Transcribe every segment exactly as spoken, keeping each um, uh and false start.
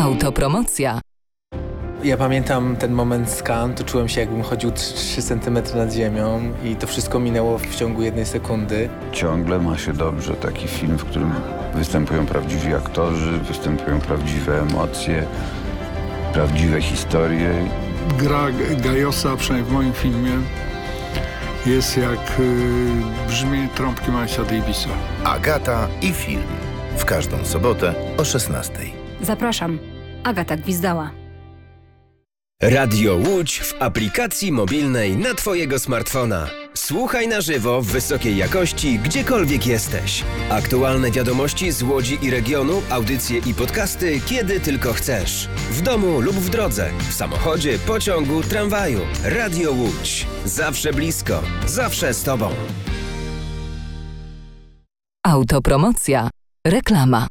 Autopromocja. Ja pamiętam ten moment z Cannes, to czułem się, jakbym chodził trzy centymetry nad ziemią i to wszystko minęło w ciągu jednej sekundy. Ciągle ma się dobrze. Taki film, w którym występują prawdziwi aktorzy, występują prawdziwe emocje, prawdziwe historie. Gra Gajosa, przynajmniej w moim filmie, jest jak y, brzmienie trąbki Milesa Davisa. Agata i film. W każdą sobotę o szesnastej. Zapraszam. Agata Gwizdała. Radio Łódź w aplikacji mobilnej na Twojego smartfona. Słuchaj na żywo w wysokiej jakości, gdziekolwiek jesteś. Aktualne wiadomości z Łodzi i regionu, audycje i podcasty, kiedy tylko chcesz. W domu lub w drodze, w samochodzie, pociągu, tramwaju. Radio Łódź. Zawsze blisko, zawsze z Tobą. Autopromocja. Reklama.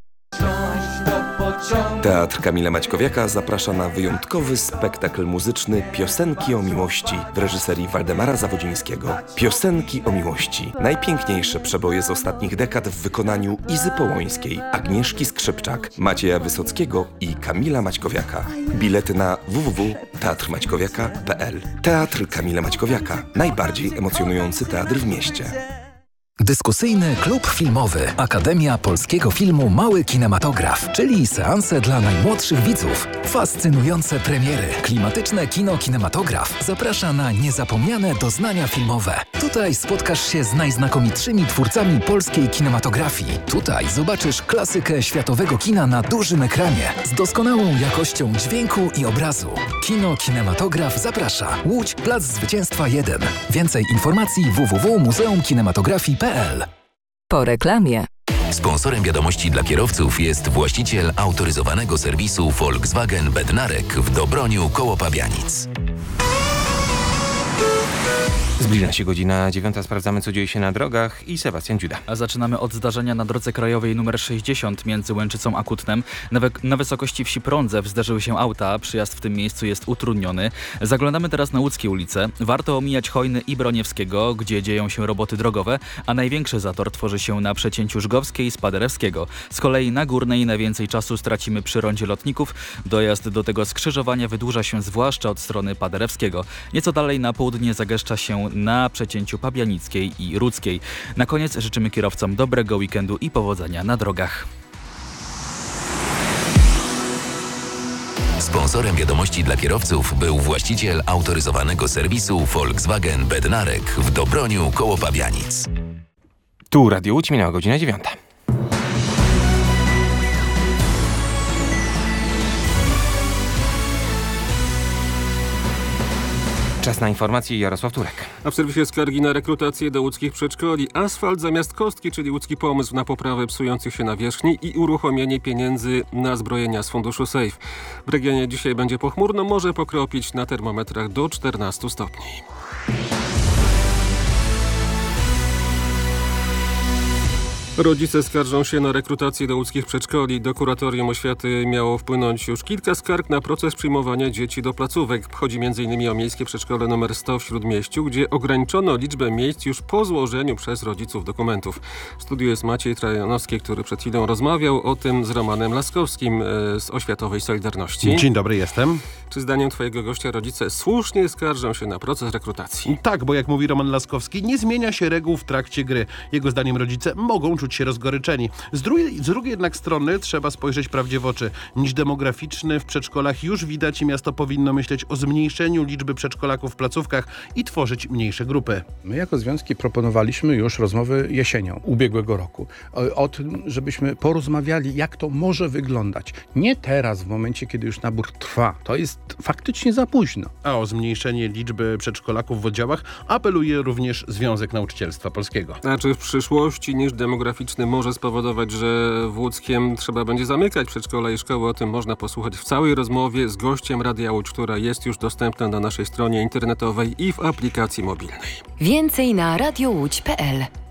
Teatr Kamila Maćkowiaka zaprasza na wyjątkowy spektakl muzyczny Piosenki o miłości w reżyserii Waldemara Zawodzińskiego. Piosenki o miłości. Najpiękniejsze przeboje z ostatnich dekad w wykonaniu Izy Połońskiej, Agnieszki Skrzypczak, Macieja Wysockiego i Kamila Maćkowiaka. Bilety na w w w kropka teatr maćkowiaka kropka p l. Teatr Kamila Maćkowiaka. Najbardziej emocjonujący teatr w mieście. Dyskusyjny klub filmowy Akademia Polskiego Filmu Mały Kinematograf, czyli seanse dla najmłodszych widzów. Fascynujące premiery. Klimatyczne kino kinematograf zaprasza na niezapomniane doznania filmowe. Tutaj spotkasz się z najznakomitszymi twórcami polskiej kinematografii. Tutaj zobaczysz klasykę światowego kina na dużym ekranie z doskonałą jakością dźwięku i obrazu. Kino Kinematograf zaprasza. Łódź, Plac Zwycięstwa jeden. Więcej informacji w w w kropka muzeum kinematografii kropka p l. Po reklamie. Sponsorem wiadomości dla kierowców jest właściciel autoryzowanego serwisu Volkswagen Bednarek w Dobroniu koło Pabianic. Zbliża się godzina dziewiąta, sprawdzamy, co dzieje się na drogach i Sebastian Dziuda. A zaczynamy od zdarzenia na drodze krajowej nr sześćdziesiąt między Łęczycą a Kutnem. Na, we- na wysokości wsi Prądzew zderzyły się auta, przyjazd w tym miejscu jest utrudniony. Zaglądamy teraz na łódzkie ulice. Warto omijać Hojny i Broniewskiego, gdzie dzieją się roboty drogowe, a największy zator tworzy się na przecięciu Żgowskiej z Paderewskiego. Z kolei na Górnej najwięcej czasu stracimy przy rondzie Lotników. Dojazd do tego skrzyżowania wydłuża się zwłaszcza od strony Paderewskiego. Nieco dalej na południe zagęszcza się na przecięciu Pabianickiej i Rudzkiej. Na koniec życzymy kierowcom dobrego weekendu i powodzenia na drogach. Sponsorem wiadomości dla kierowców był właściciel autoryzowanego serwisu Volkswagen Bednarek w Dobroniu koło Pabianic. Tu Radio Łódź, minęła godzina dziewiąta. Czas na informacje, Jarosław Turek. A w serwisie skargi na rekrutację do łódzkich przedszkoli. Asfalt zamiast kostki, czyli łódzki pomysł na poprawę psujących się nawierzchni i uruchomienie pieniędzy na zbrojenia z funduszu SAFE. W regionie dzisiaj będzie pochmurno, może pokropić na termometrach do czternastu stopni. Rodzice skarżą się na rekrutację do łódzkich przedszkoli. Do Kuratorium Oświaty miało wpłynąć już kilka skarg na proces przyjmowania dzieci do placówek. Chodzi między innymi o miejskie przedszkole numer sto w Śródmieściu, gdzie ograniczono liczbę miejsc już po złożeniu przez rodziców dokumentów. W studiu jest Maciej Trajanowski, który przed chwilą rozmawiał o tym z Romanem Laskowskim z Oświatowej Solidarności. Dzień dobry, jestem. Czy zdaniem twojego gościa rodzice słusznie skarżą się na proces rekrutacji? Tak, bo jak mówi Roman Laskowski, nie zmienia się reguł w trakcie gry. Jego zdaniem rodzice mogą czuć się rozgoryczeni. Z drugiej, z drugiej jednak strony trzeba spojrzeć prawdzie w oczy. Niż demograficzny w przedszkolach już widać i miasto powinno myśleć o zmniejszeniu liczby przedszkolaków w placówkach i tworzyć mniejsze grupy. My jako związki proponowaliśmy już rozmowy jesienią ubiegłego roku. O, o tym, żebyśmy porozmawiali, jak to może wyglądać. Nie teraz, w momencie, kiedy już nabór trwa. To jest faktycznie za późno. A o zmniejszenie liczby przedszkolaków w oddziałach apeluje również Związek Nauczycielstwa Polskiego. A czy w przyszłości niż demograficzny może spowodować, że w Łódzkiem trzeba będzie zamykać przedszkola i szkoły? O tym można posłuchać w całej rozmowie z gościem Radia Łódź, która jest już dostępna na naszej stronie internetowej i w aplikacji mobilnej. Więcej na radiowódź kropka p l.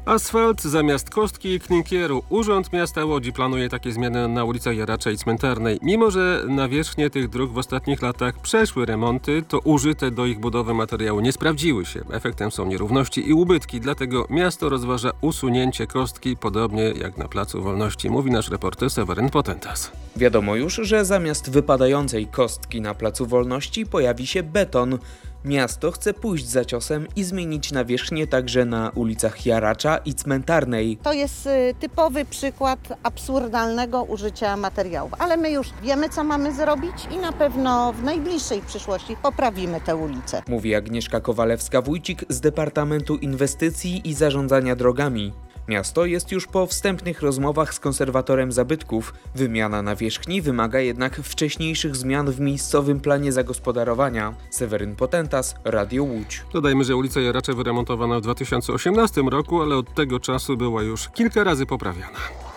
Asfalt zamiast kostki i klinkieru. Urząd Miasta Łodzi planuje takie zmiany na ulicach Jaracza i Cmentarnej. Mimo że nawierzchnie tych dróg w ostatnich latach przeszły remonty, to użyte do ich budowy materiały nie sprawdziły się. Efektem są nierówności i ubytki, dlatego miasto rozważa usunięcie kostki, podobnie jak na Placu Wolności, mówi nasz reporter Seweryn Potentas. Wiadomo już, że zamiast wypadającej kostki na Placu Wolności pojawi się beton. Miasto chce pójść za ciosem i zmienić nawierzchnię także na ulicach Jaracza i Cmentarnej. To jest typowy przykład absurdalnego użycia materiałów, ale my już wiemy, co mamy zrobić i na pewno w najbliższej przyszłości poprawimy tę ulicę. Mówi Agnieszka Kowalewska-Wójcik z Departamentu Inwestycji i Zarządzania Drogami. Miasto jest już po wstępnych rozmowach z konserwatorem zabytków. Wymiana nawierzchni wymaga jednak wcześniejszych zmian w miejscowym planie zagospodarowania. Seweryn Potentas, Radio Łódź. Dodajmy, że ulica Jaracza wyremontowana w dwa tysiące osiemnastym roku, ale od tego czasu była już kilka razy poprawiana.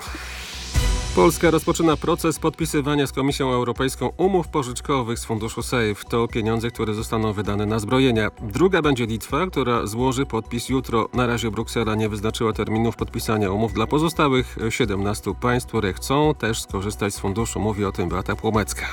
Polska rozpoczyna proces podpisywania z Komisją Europejską umów pożyczkowych z funduszu SAFE. To pieniądze, które zostaną wydane na zbrojenia. Druga będzie Litwa, która złoży podpis jutro. Na razie Bruksela nie wyznaczyła terminów podpisania umów dla pozostałych siedemnastu państw, które chcą też skorzystać z funduszu. Mówi o tym Beata Płomecka.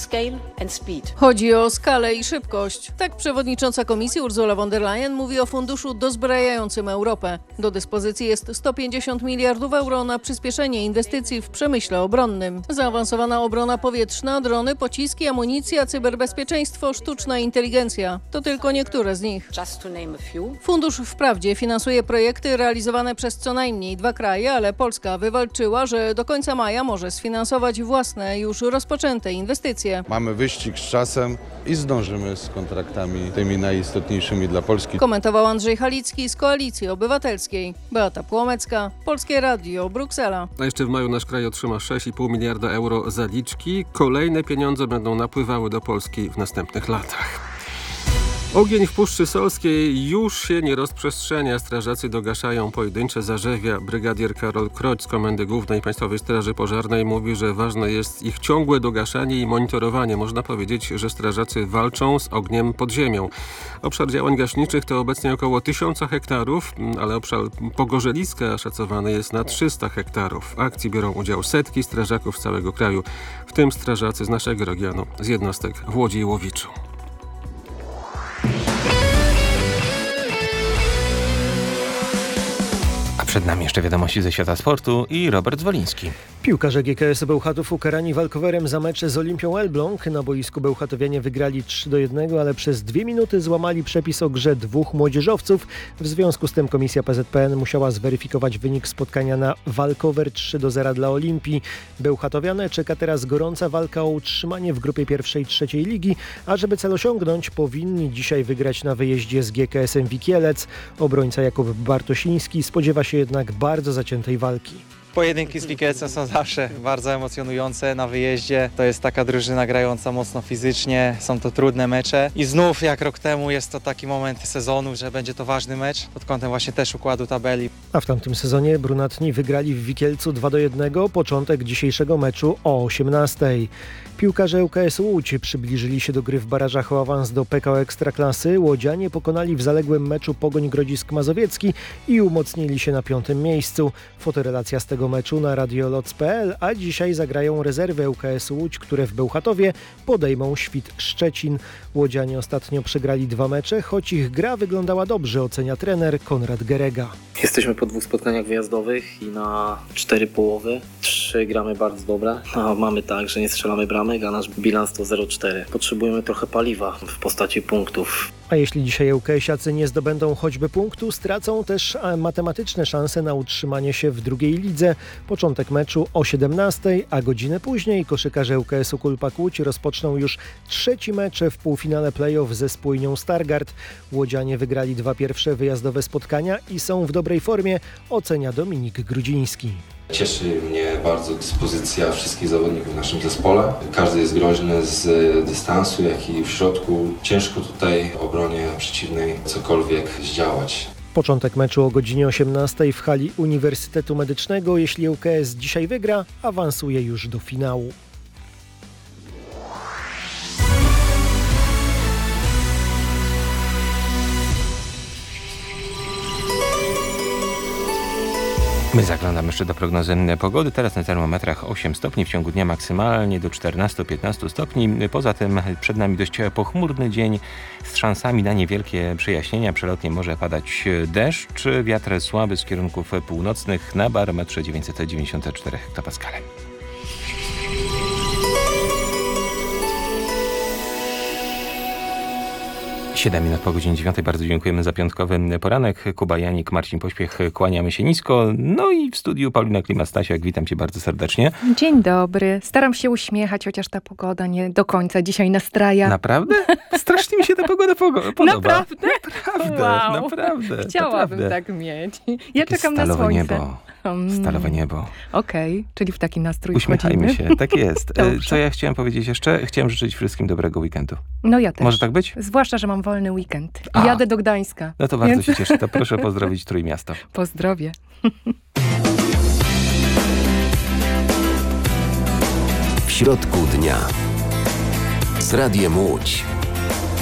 Chodzi o skalę i szybkość. Tak przewodnicząca Komisji Ursula von der Leyen mówi o funduszu dozbrajającym Europę. Do dyspozycji jest sto pięćdziesiąt miliardów euro na przyspieszenie inwestycji w przemyśle obronnym. Zaawansowana obrona powietrzna, drony, pociski, amunicja, cyberbezpieczeństwo, sztuczna inteligencja. To tylko niektóre z nich. Fundusz wprawdzie finansuje projekty realizowane przez co najmniej dwa kraje, ale Polska wywalczyła, że do końca maja może sfinansować własne, już rozpoczęte inwestycje. Mamy wyścig z czasem i zdążymy z kontraktami tymi najistotniejszymi dla Polski. Komentował Andrzej Halicki z Koalicji Obywatelskiej. Beata Płomecka, Polskie Radio, Bruksela. A jeszcze w maju nasz kraj otrzyma sześć i pół miliarda euro zaliczki. Kolejne pieniądze będą napływały do Polski w następnych latach. Ogień w Puszczy Solskiej już się nie rozprzestrzenia. Strażacy dogaszają pojedyncze zarzewia. Brygadier Karol Kroć z Komendy Głównej Państwowej Straży Pożarnej mówi, że ważne jest ich ciągłe dogaszanie i monitorowanie. Można powiedzieć, że strażacy walczą z ogniem pod ziemią. Obszar działań gaśniczych to obecnie około tysiąca hektarów, ale obszar Pogorzeliska szacowany jest na trzysta hektarów. W akcji biorą udział setki strażaków z całego kraju, w tym strażacy z naszego regionu, z jednostek w Łodzi i Łowiczu. Przed nami jeszcze wiadomości ze świata sportu i Robert Zwoliński. Piłkarze G K S Bełchatów ukarani walkowerem za mecze z Olimpią Elbląg. Na boisku bełchatowianie wygrali trzy do jednego, ale przez dwie minuty złamali przepis o grze dwóch młodzieżowców. W związku z tym komisja P Z P N musiała zweryfikować wynik spotkania na walkover trzy do zera dla Olimpii. Bełchatowiane czeka teraz gorąca walka o utrzymanie w grupie pierwszej trzeciej ligi, a żeby cel osiągnąć, powinni dzisiaj wygrać na wyjeździe z G K S-em Wikielec. Obrońca Jakub Bartosiński spodziewa się jednak bardzo zaciętej walki. Pojedynki z Wikielcem są zawsze bardzo emocjonujące na wyjeździe. To jest taka drużyna grająca mocno fizycznie, są to trudne mecze i znów jak rok temu jest to taki moment sezonu, że będzie to ważny mecz pod kątem właśnie też układu tabeli. A w tamtym sezonie brunatni wygrali w Wikielcu dwa do jednego, początek dzisiejszego meczu o osiemnastej. Piłkarze U K S Łódź przybliżyli się do gry w barażach o awans do P K O Ekstraklasy. Łodzianie pokonali w zaległym meczu Pogoń Grodzisk Mazowiecki i umocnili się na piątym miejscu. Fotorelacja z tego meczu na radioloc kropka p l, a dzisiaj zagrają rezerwy U K S Łódź, które w Bełchatowie podejmą Świt Szczecin. Łodzianie ostatnio przegrali dwa mecze, choć ich gra wyglądała dobrze, ocenia trener Konrad Gerega. Jesteśmy po dwóch spotkaniach wyjazdowych i na cztery połowy. Trzy gramy bardzo dobre, a mamy tak, że nie strzelamy bramek, a nasz bilans to zero cztery. Potrzebujemy trochę paliwa w postaci punktów. A jeśli dzisiaj ŁKS-iacy nie zdobędą choćby punktu, stracą też matematyczne szanse na utrzymanie się w drugiej lidze. Początek meczu o siedemnastej, a godzinę później koszykarze ŁKS-u Kulpak Łódź rozpoczną już trzeci mecz w półfinale play-off ze spójnią Stargard. Łodzianie wygrali dwa pierwsze wyjazdowe spotkania i są w dobrej formie, ocenia Dominik Grudziński. Cieszy mnie bardzo dyspozycja wszystkich zawodników w naszym zespole. Każdy jest groźny z dystansu, jak i w środku. Ciężko tutaj w obronie przeciwnej cokolwiek zdziałać. Początek meczu o godzinie osiemnastej w hali Uniwersytetu Medycznego. Jeśli ŁKS dzisiaj wygra, awansuje już do finału. My zaglądamy jeszcze do prognozy pogody. Teraz na termometrach osiem stopni, w ciągu dnia maksymalnie do czternaście do piętnastu stopni. Poza tym przed nami dość pochmurny dzień z szansami na niewielkie przejaśnienia. Przelotnie może padać deszcz, wiatr słaby z kierunków północnych na barometrze dziewięćset dziewięćdziesiąt cztery hektopaskale. siedem minut po godzinie dziewiątej. Bardzo dziękujemy za piątkowy poranek. Kuba Janik, Marcin Pośpiech, kłaniamy się nisko. No i w studiu Paulina Klima-Stasiak. Witam cię bardzo serdecznie. Dzień dobry. Staram się uśmiechać, chociaż ta pogoda nie do końca dzisiaj nastraja. Naprawdę? Strasznie mi się ta pogoda pogo- podoba. Naprawdę? Naprawdę, wow. naprawdę. Chciałabym naprawdę. tak mieć. Ja Takie czekam na stalowe słońce. Niebo. Hmm. Stalowe niebo. Okej, okay. Czyli w taki nastrój Uśmiechajmy wchodzimy. się, tak jest. Dobrze. Co ja chciałem powiedzieć jeszcze? Chciałem życzyć wszystkim dobrego weekendu. No ja też. Może tak być? Zwłaszcza, że mam wolny weekend. I A. jadę do Gdańska. No to bardzo Więc... się cieszę. To proszę pozdrowić Trójmiasto. Pozdrowię. W środku dnia z Radiem Łódź.